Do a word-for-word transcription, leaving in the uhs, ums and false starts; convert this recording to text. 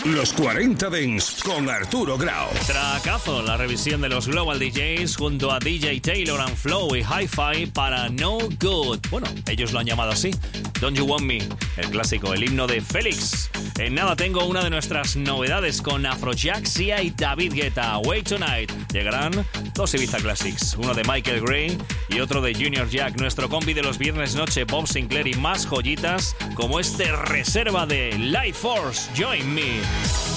Los cuarenta Dance con Arturo Grau. Tracazo, la revisión de los Global D Js junto a D J Taylor and Flow y Hi-Fi para No Good. Bueno, ellos lo han llamado así. Don't You Want Me, el clásico, el himno de Félix. En nada tengo una de nuestras novedades con Afrojack, Sia y David Guetta. Wait Tonight. Llegarán dos Ibiza Classics, uno de Michael Gray y otro de Junior Jack, nuestro compi de los viernes noche, Bob Sinclair, y más joyitas como este Reserva de Light Force. Join Me.